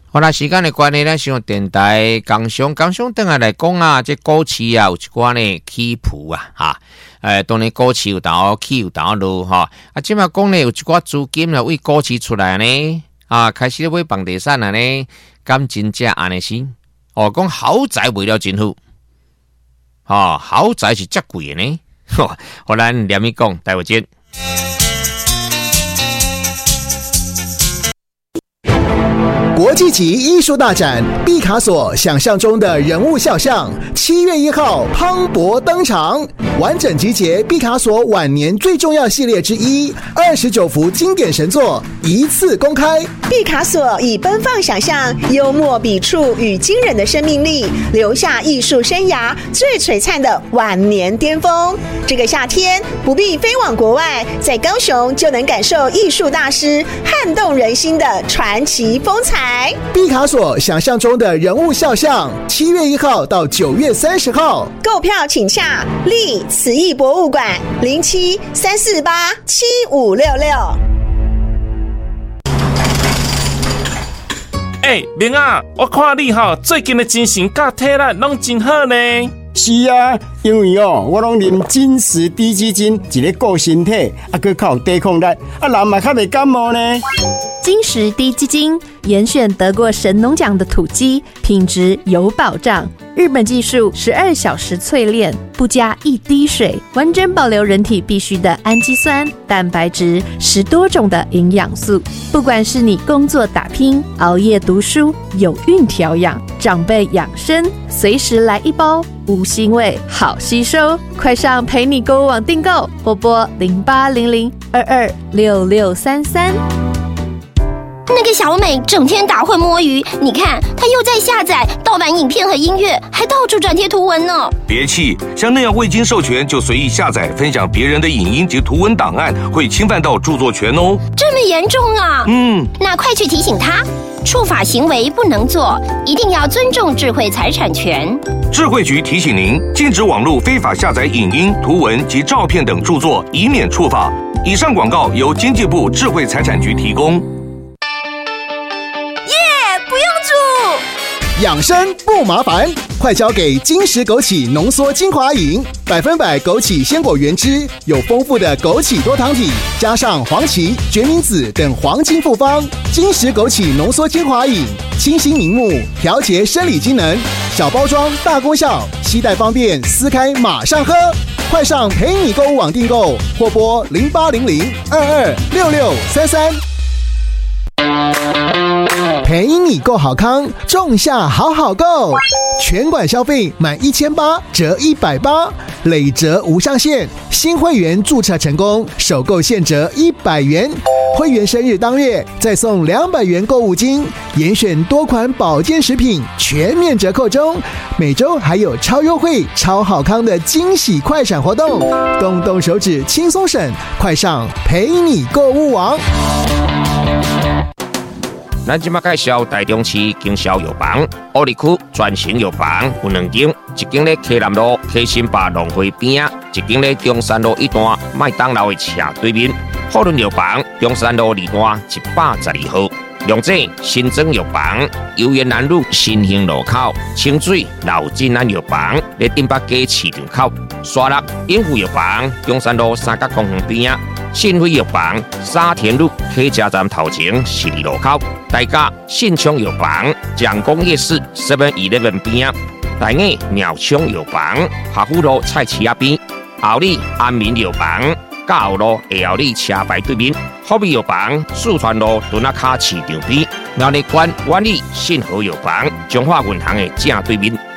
好啦，时间的关系，咱上电台工商等下来讲啊，这股市啊有一寡呢起伏啊，当然股市有当起有当落哈，即马讲呢有一寡资金啊为股市出来呢，开始买房地产了呢，敢真正安尼是？讲豪宅卖了真好，豪宅是遮贵的呢，好咱连咪讲，待会见。 国际级艺术大展毕卡索想象中的人物肖像，7月1号磅礴登场，完整集结毕卡索晚年最重要系列之一，29幅经典神作一次公开。 毕卡索以奔放想象、幽默笔触与惊人的生命力，留下艺术生涯最璀璨的晚年巅峰。这个夏天不必飞往国外，在高雄就能感受艺术大师撼动人心的传奇风采。 毕卡索想象中的人物肖像，7月1号到9月30号， 购票请洽立慈艺博物馆07-348-7566。 明啊，我看你最近的精神甲体力拢真好呢。 是啊，因为我拢啉金石低基金，一个顾身体，佮靠抵抗力，人嘛较袂感冒呢。 金石低基金严选得过神农奖的土鸡，品质有保障。日本技术12小时淬炼，不加一滴水，完整保留人体必需的氨基酸、蛋白质，10多种的营养素。不管是你工作打拼、熬夜读书、有孕调养、长辈养生，随时来一包，无腥味，好吸收。快上陪你购物网订购，拨拨0800226633。 那个小美整天打混摸鱼，你看她又在下载盗版影片和音乐，还到处转贴图文呢。 别气，像那样未经授权就随意下载分享别人的影音及图文档案，会侵犯到著作权哦。 这么严重啊？那快去提醒她，触法行为不能做，一定要尊重智慧财产权。 智慧局提醒您，禁止网络非法下载影音、图文及照片等著作，以免触法。以上广告由经济部智慧财产局提供。 养生不麻烦，快交给金石枸杞浓缩精华饮，100%枸杞鲜果原汁，有丰富的枸杞多糖体，加上黄芪、决明子等黄金复方。金石枸杞浓缩精华饮，清新明目，调节生理机能，小包装大功效，携带方便，撕开马上喝。快上陪你购物网订购，或拨0800226633。陪你购好康，仲夏好好购，全馆消费满1800折180，累折无上限。新会员注册成功，首购现折100元。会员生日当月再送200元购物金，严选多款保健食品全面折扣中。每周还有超优惠、超好康的惊喜快闪活动，动动手指轻松省，快上陪你购物网。 咱即马介绍台中市经销药房，乌里区全型药房有2间，一间咧溪南路溪新坝农会边啊，一间咧中山路1段麦当劳的斜对面。富润药房中山路2段112号。龙井新增药房，游园南路新兴路口，清水老金安药房咧顶北街市场口，沙鹿永福药房中山路三角公园边啊，信辉药房沙田路客家站头前12路口，大甲信昌药房蒋公夜市 7-11边啊，大雅鸟昌药房华富路菜市仔边，后里安民药房嘉后路下后里车牌对面，福美药房四川路墩仔卡市场边，苗栗县万里信和药房彰化银行的正对面。